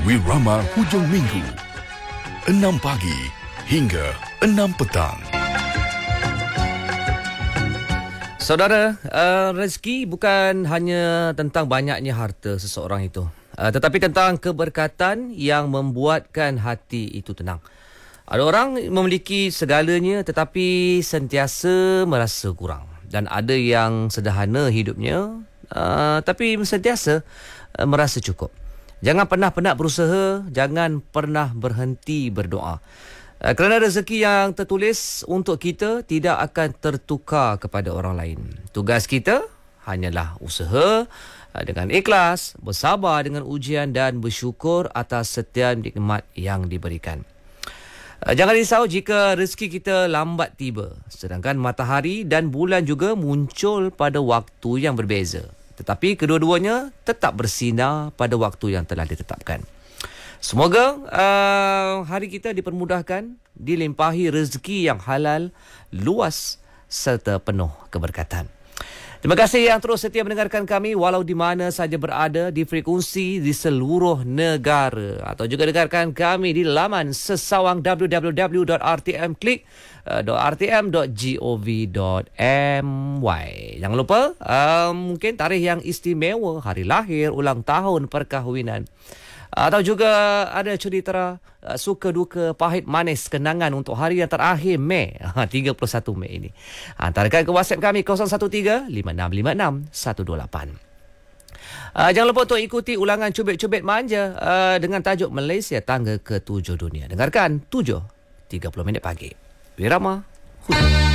Wirama hujung minggu 6 pagi hingga 6 petang. Saudara, rezeki bukan hanya tentang banyaknya harta seseorang itu, tetapi tentang keberkatan yang membuatkan hati itu tenang. Ada orang memiliki segalanya tetapi sentiasa merasa kurang. Dan ada yang sederhana hidupnya, tapi sentiasa merasa cukup. Jangan pernah penat berusaha, jangan pernah berhenti berdoa. Kerana rezeki yang tertulis untuk kita tidak akan tertukar kepada orang lain. Tugas kita hanyalah usaha dengan ikhlas, bersabar dengan ujian dan bersyukur atas setiap nikmat yang diberikan. Jangan risau jika rezeki kita lambat tiba. Sedangkan matahari dan bulan juga muncul pada waktu yang berbeza. Tetapi kedua-duanya tetap bersinar pada waktu yang telah ditetapkan. Semoga hari kita dipermudahkan, dilimpahi rezeki yang halal, luas serta penuh keberkatan. Terima kasih yang terus setia mendengarkan kami walau di mana saja berada di frekuensi di seluruh negara, atau juga dengarkan kami di laman sesawang www.rtm.gov.my. Jangan lupa mungkin tarikh yang istimewa, hari lahir, ulang tahun perkahwinan, atau juga ada cerita suka duka, pahit manis, kenangan untuk hari yang terakhir Mei 31 Mei ini. Hantarkan ke WhatsApp kami 013-5656-128. Jangan lupa untuk ikuti ulangan Cubit-Cubit Manja dengan tajuk Malaysia Tangga ke-7 Dunia. Dengarkan 7.30 pagi. Wirama.